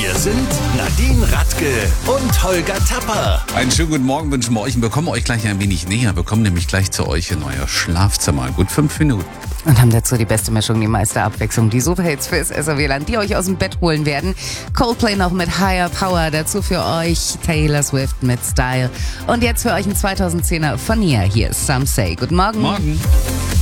Hier sind Nadine Radke und Holger Tapper. Einen schönen guten Morgen wünschen wir euch und wir kommen euch gleich ein wenig näher. Wir kommen nämlich gleich zu euch in euer Schlafzimmer. Gut 5 Minuten. Und haben dazu die beste Mischung, die meiste Abwechslung, die Superhits fürs SRW-Land, die euch aus dem Bett holen werden. Coldplay noch mit Higher Power, dazu für euch Taylor Swift mit Style. Und jetzt für euch ein 2010er von Nia. Hier ist Some Say. Guten Morgen. Morgen.